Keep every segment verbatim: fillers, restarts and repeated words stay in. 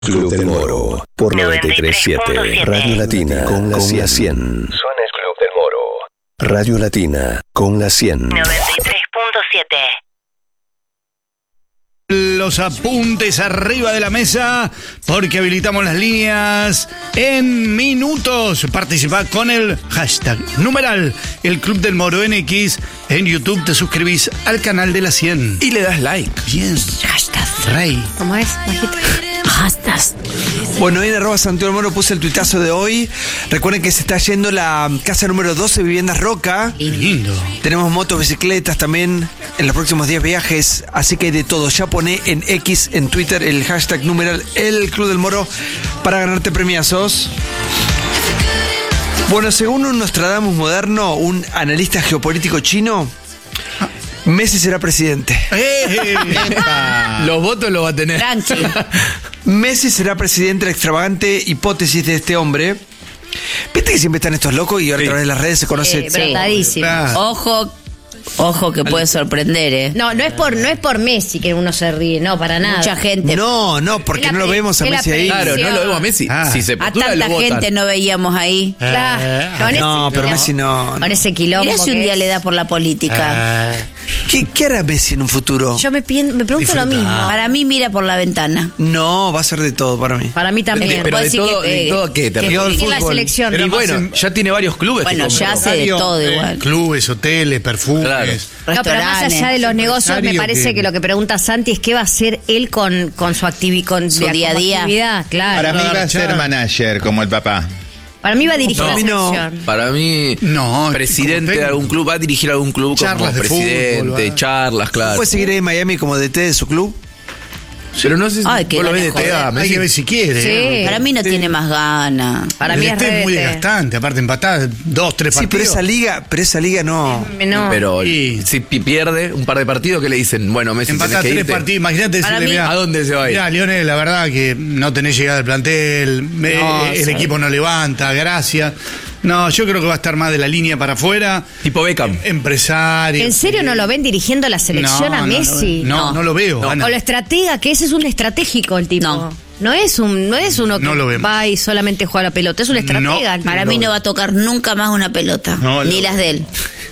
Club del Moro por noventa y tres punto siete Radio Latina con la cien. Suena el Club del Moro. Radio Latina con la cien. noventa y tres punto siete. Los apuntes arriba de la mesa porque habilitamos las líneas en minutos. Participa con el hashtag numeral el Club del Moro en X. En YouTube te suscribís al canal de la cien y le das like. Bien. Hashtag Rey. ¿Cómo es, Majito? Hashtag. Bueno, en arroba Santiago del Moro puse el tuitazo de hoy. Recuerden que se está yendo la casa número doce, Viviendas Roca. Lindo. Tenemos motos, bicicletas también en los próximos diez viajes. Así que de todo. Ya pone en X, en Twitter, el hashtag numeral el Club del Moro para ganarte premiazos. Bueno, según un Nostradamus moderno, un analista geopolítico chino, Messi será presidente. ¡Eh! Los votos los va a tener. Tranqui. Messi será presidente, la extravagante hipótesis de este hombre. Viste que siempre están estos locos y ahora Sí. a través de las redes se conoce. Sí, brotadísimo. Claro. Ojo, ojo que puede sorprender, ¿eh? No, no es por no es por Messi que uno se ríe, no, para nada. Mucha gente. No, no, porque Es la no lo pre- vemos a es la Messi ahí. predicción. Claro, no lo vemos a Messi. Ah. Si se A postula, lo tanta votan. gente no veíamos ahí. Claro, con No, ese pero quilombo. Messi no. Con ese quilombo. Mirá si un que día es. le da por la política. ¿Qué, qué hará Messi en un futuro? Yo me, pien- me pregunto lo mismo. Para mí mira por la ventana. No, va a ser de todo para mí. Para mí también. Pero Puedo de decir todo, que de pegue. todo qué, te Que río del Y la fútbol. selección. Pero Y además bueno, en- ya tiene varios clubes. Bueno, que ya compró. hace de todo Eh, igual. Clubes, hoteles, perfumes. Claro. No, pero más allá de los negocios, me parece que... que lo que pregunta Santi es qué va a hacer él con, con su actividad, con Su día a como día. actividad, claro. Para mí va a Claro. ser manager como el papá. Para mí va a dirigir No, la a mí no. selección. Para mí, No, presidente como de algún club, va a dirigir algún club Charlas como de presidente, fútbol, va. charlas, claro. ¿Puede seguir ahí en Miami como D T de su club? Pero no sé si Ay, qué vos lo ves de ganas, T A, joder. Hay Messi. que ver si quiere. Sí. ¿eh? Para mí no tiene más ganas. Para El mí es este es muy rete. desgastante. Aparte, empatar dos, tres Sí, pero partidos. esa liga, pero esa liga no. No. Pero Y- si pi- pierde un par de partidos, ¿qué le dicen? Bueno, Messi, tenés Empatar que tres irte. partidos. Imagínate Para decirle, mí- mirá, ¿A dónde se va a ir? Mirá, Lionel, la verdad que no tenés llegada al plantel, me- No, el sí. equipo no levanta, gracias. No, yo creo que va a estar más de la línea para afuera. Tipo Beckham. Empresario. ¿En serio no lo ven dirigiendo la selección No, a no, Messi? No, no, no lo veo. Ana. O lo estratega, que ese es un estratégico el tipo. No. No es un, no es uno que No lo vemos. va y solamente juega la pelota, es un estratega. No. Para mí no va a tocar nunca más una pelota. No, ni lo- las de él.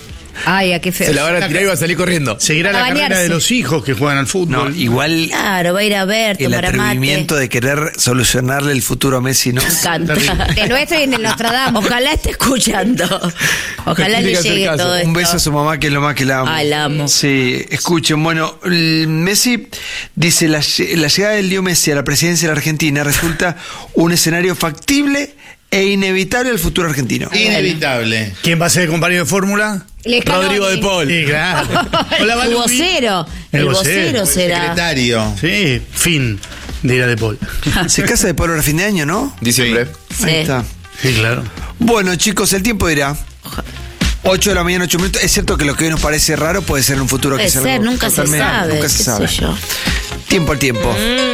Ay, a qué feo. Se la van a tirar y va a salir corriendo. Seguirá A la carrera bañarse. de los hijos que juegan al No, fútbol. igual Claro, va a ir a ver, el tomar mate. atrevimiento de querer solucionarle el futuro a Messi, ¿no? Me encanta. De nuestro y en el Nostradamus. Ojalá esté escuchando. Ojalá Tiene le que hacer llegue caso. todo esto. Un beso a su mamá, que es lo más que la amo. Ay, la amo. Sí, escuchen, bueno, el Messi dice, la, lle- la llegada del Leo Messi a la presidencia de la Argentina resulta un escenario factible e inevitable al futuro argentino. Inevitable. ¿Quién va a ser el compañero de fórmula? Le Rodrigo de Paul. Sí, claro. Hola, El Balbi. vocero. El El vocero. vocero será. Secretario. Sí, fin, dirá de Paul. Se casa de Pablo a fin de año, ¿no? Diciembre. Sí. Ahí está. Sí, claro. Bueno, chicos, el tiempo dirá. ocho de la mañana, ocho minutos. Es cierto que lo que hoy nos parece raro puede ser en un futuro Puede que sea ser, algo nunca se totalmente- sabe. Nunca se qué sabe. sé yo. Tiempo al tiempo.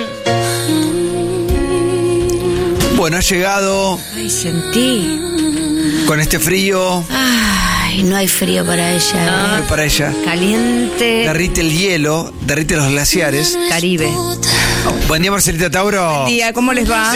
Bueno, ha llegado Ay, sentí. con este frío Ay, no hay frío para ella. ¿eh? para ella. Caliente Derrite el hielo, derrite los glaciares. Caribe. Buen día, Marcelita Tauro. Día, ¿cómo les va?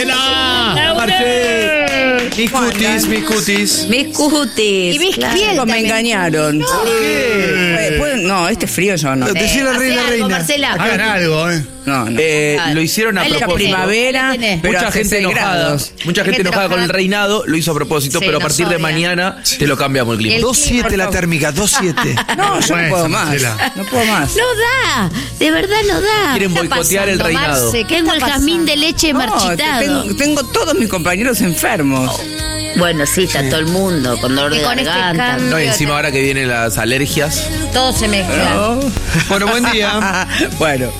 Mis cutis, mis cutis. Mis cutis. Y mis claro. piel Me también. engañaron. ¿Qué? Puede- puede- no, este frío yo no. Decía la Hace reina, algo, reina. Marcela. Hagan algo, ¿eh? No, no. Eh, lo hicieron a Dale, propósito. primavera, ¿Qué tenés? pero Mucha hace gente seis enojada. grados. Mucha gente Gente enojada con el enojada. reinado lo hizo a propósito, Sí, pero a nos partir de odian. mañana te lo cambiamos el clima. El- dos siete la por favor. térmica, dos siete. No, yo Bueno, no puedo más. Marcela. No puedo más. No da, de verdad no da. Quieren ¿Qué está boicotear el pasando, reinado. Marce? ¿Qué Tengo está el jazmín pasando? de leche No, marchitado. tengo, tengo todos mis compañeros enfermos. Bueno, sí, está todo el mundo con dolor Y de con este garganta. cambio- No, y encima ahora que vienen las alergias. Todo se mezcla. No. Bueno, buen día. Bueno,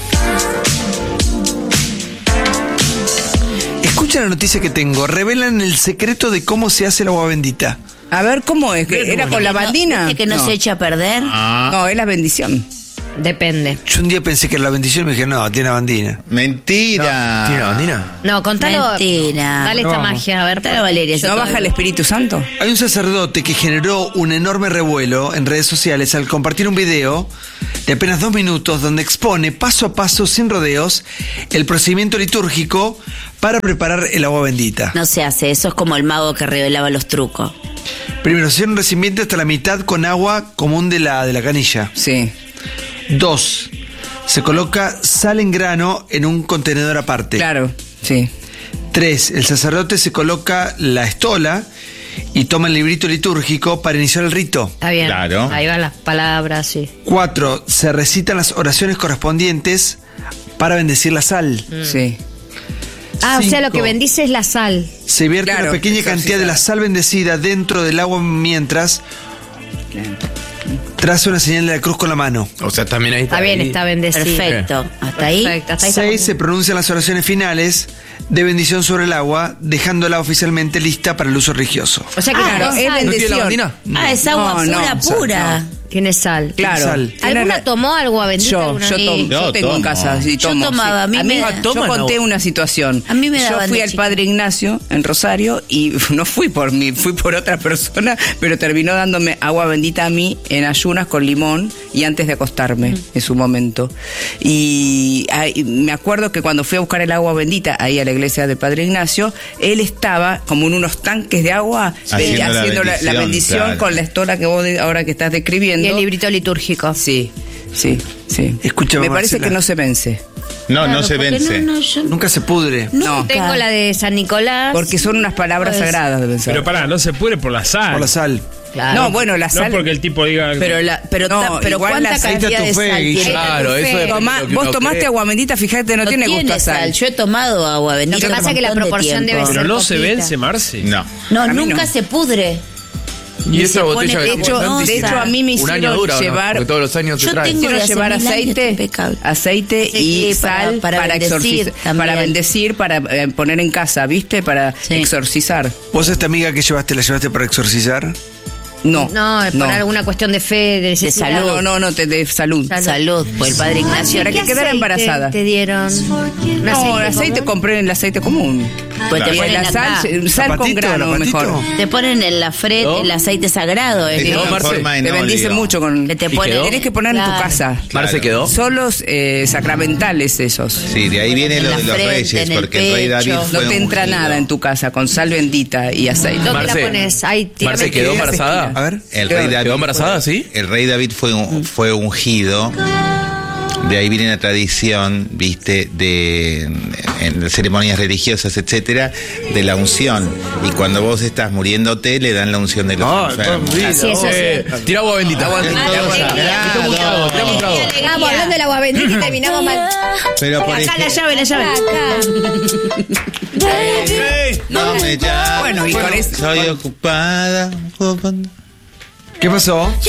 Escucha la noticia que tengo. Revelan el secreto de cómo se hace el agua bendita. a ver, ¿cómo es? ¿Que ¿Era con la bandina? ¿Viste que no, se echa a perder? No, es la bendición. Depende. Yo un día pensé que era la bendición y me dije, no, tiene bandina. Mentira. ¿Tiene la bandina? No, contalo. Mentira. Dale esta No, vamos. magia, a ver. Contalo, Valeria. yo ¿No todo- baja el Espíritu Santo? Hay un sacerdote que generó un enorme revuelo en redes sociales al compartir un video de apenas dos minutos donde expone paso a paso, sin rodeos, el procedimiento litúrgico para preparar el agua bendita. No se hace, eso es como el mago que revelaba los trucos. Primero, se llena un recipiente hasta la mitad con agua común de la, de la canilla. Sí. Dos, se coloca sal en grano en un contenedor aparte. Claro, sí. Tres, el sacerdote se coloca la estola y toma el librito litúrgico para iniciar el rito. Está bien. Claro. Ahí van las palabras, sí. Cuatro, se recitan las oraciones correspondientes para bendecir la sal. Sí. Ah, o sea, lo Cinco. que bendice es la sal. Se vierte Claro, una pequeña exorcizar. cantidad de la sal bendecida dentro del agua mientras traza una señal de la cruz con la mano. O sea, también ahí está. Está bien, ahí. está bendecido. Perfecto. Hasta ahí. Perfecto, hasta ahí Seis, estamos se pronuncian las oraciones finales de bendición sobre el agua, dejándola oficialmente lista para el uso religioso. O sea que Ah, claro, es es ¿No tiene la bendición. bandina? Ah, es agua No, pura, no, pura. tiene sal. Claro. Sal. Tiene ¿Alguna ra- tomó agua bendita? Yo, alguna yo, vez? tomo, Yo yo tengo en tomo. casa, sí, Yo tomo. tomaba, a mí me- yo toman conté agua. una situación. A mí me Yo daban fui de al chiquita. Padre Ignacio en Rosario y no fui por mí, fui por otra persona, pero terminó dándome agua bendita a mí en ayunas con limón y antes de acostarme en su momento. Y ahí, me acuerdo que cuando fui a buscar el agua bendita ahí a la iglesia del Padre Ignacio, él estaba como en unos tanques de agua Haciendo eh, la haciendo la, la bendición, bendición claro. con la estola que vos de- ahora que estás describiendo. Y el librito litúrgico. Sí, sí, sí. Escúchame, Me parece Marcela. que no se vence. No, no Claro, se porque vence. No, no, yo Nunca se pudre. No, Tengo la de San Nicolás. porque son unas palabras Pues- sagradas, deben ser. Pero pará, no se pudre por la sal. Por la sal. Claro. No, bueno, la No sal. porque el tipo diga. Pero, la, pero, No, ta- pero igual ¿cuánta la aceite cantidad de tu fe, sal Guille. tiene? Claro, eso es Tomá- lo que vos uno tomaste cree. agua bendita, fíjate, no, No tiene gusto a sal. sal. Yo he tomado agua bendita. Lo que pasa un es que la montón de proporción tiempo. debe ser Pero no se poquita. vence, Marce. No. No, A mí nunca no. se pudre. Y Y esa se botella pone- que De hecho, No, de hecho, a mí me un año hicieron dura, ¿o no? llevar. Porque todos los años se Yo trae. tengo- Quiero de hace llevar mil años, aceite, estoy impecable. aceite Sí, y para- sal para para, bendecir exorcizar, también. para bendecir, para eh, poner en casa, ¿viste? Para Sí. exorcizar. ¿Vos esta amiga que llevaste, la llevaste para exorcizar? No. No, es por alguna cuestión de fe, de necesidad. salud. No, no, no, te, de salud. Salud. Salud, pues el Padre Ignacio. Para que ¿Qué quedara aceite embarazada. Te dieron. ¿Un No, el aceite aceite común? compré en el aceite común. Pues te Porque ponen la acá. sal, sal con ¿Zapatito, grano lapatito? mejor. Te ponen en la frente ¿No? el aceite sagrado. Se eh, que- No, Marce, transforma en Te bendice óleo. mucho con. que te ¿Y ponen. quedó? Tienes que poner en tu Claro. casa. Marce quedó. Son los eh, sacramentales esos. Sí, de ahí viene En lo la de los frente, reyes, en el porque el rey pecho. David No fue No te entra ungido. nada en tu casa con sal bendita y aceite. ¿Dónde Marce, la pones? Ahí, tírame. Marce quedó ¿Qué? embarazada. A ver. El rey ¿Quedó David embarazada, fue- sí? El rey David fue, un- fue ungido. De ahí viene la tradición, viste, de en ceremonias religiosas, etcétera, de la unción. Y cuando vos estás muriéndote, le dan la unción de los Ah, enfermos. todo bien. Sí, eso sí. Eh, tira agua bendita. Agua bendita. Todo Agua sagrado. bendita. Tirame un trago, tirame un trago. Estábamos hablando del agua bendita y terminamos mal. Pero por Acá la ejemplo, llave, la llave. no me llames, Bueno, y con eso- soy ocupada. ¿Qué pasó?